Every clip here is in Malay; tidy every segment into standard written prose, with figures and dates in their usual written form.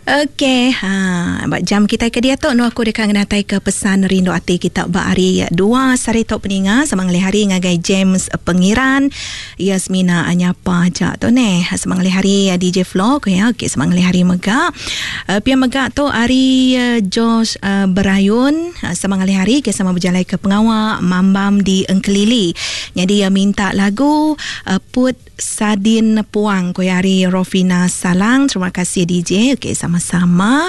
Okey, jam kita ke dia tu no aku dekat ngatai ke pesan rindu hati kita hari dua sari tok peninga semangali hari ngagai James Pengiran Yasmina anyapa aja tu ne semangali hari DJ Flow ya. Okey, semangali hari mega pia mega tu hari Josh Berayun semangali hari ke sama berjalan ke pengawak mambam di Engkelili. Jadi minta lagu Put Sadin Puang ko hari Rofina Salang. Terima kasih DJ. Okey, sama-sama.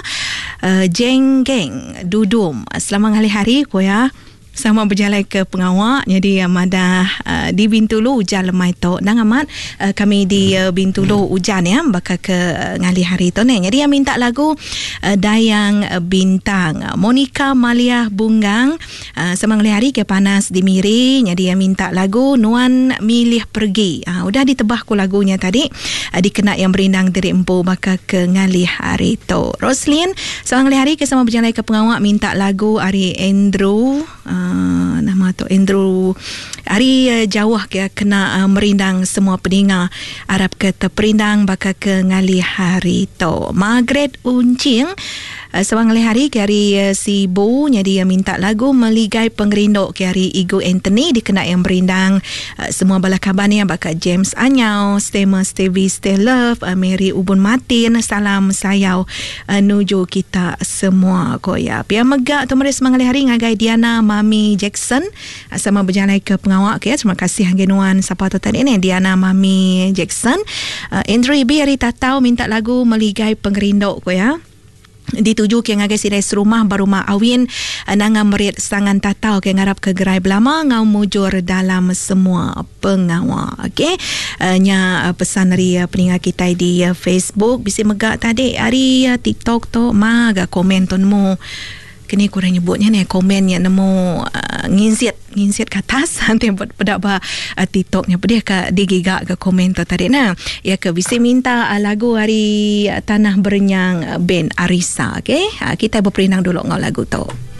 Jeng Geng Dudum selamat hari-hari ko ya sama berjalan ke pengawak. Jadi mada di Bintulu hujan lemai tu nang amat kami di Bintulu hujan ya bakal ke ngali hari tu ni. Jadi yang minta lagu Dayang Bintang Monica Malia Bunggang sama ngali hari ke panas di Miri. Jadi yang minta lagu Nuan Milih Pergi. Udah ditebah ku lagunya tadi dikena yang berindang diri empu bakal ke ngali hari tu. Roslyn sama ngali hari ke sama berjalan ke pengawak minta lagu Ari Andrew nama tu Andrew hari jauh ke kena merindang semua pendengar Arab kata perindang bakal ke ngali hari tu. Margaret Uncing semangat hari ke hari Sibu. Jadi minta lagu Meligai Pengerinduk ke hari Igu Anthony dikena yang berindang semua bala kabarnya bakal James Anyau Stema Stevie Stay Love Mary Ubun Martin salam sayau nuju kita semua koya. Pia megak tu meres semangat hari ngagai Diana Mami Jackson sama berjalan ke pengawak ke. Terima kasih hanggenuan siapa tu tadi ni Diana Mami Jackson. Andrew Ibi hari tatau minta lagu Meligai Pengerinduk koya. Dituju ke ngagai sirai serumah barumah awin nanga merit sangan tatau ke ngarap ke gerai belama ngau mujur dalam semua pengawak. Okey, nya pesan dari peningat kita di Facebook bisi megak tadi hari TikTok tu maga komen tu nemu kini kurang nyebutnya ni komen yang nemu nginsit ke atas nanti pedak ba TikToknya pedih ke digigak ke komen tu tadi nah ya ke bisa minta lagu hari Tanah Berenyang band Arisa. Okey, kita berperindang dulu ngau lagu tu.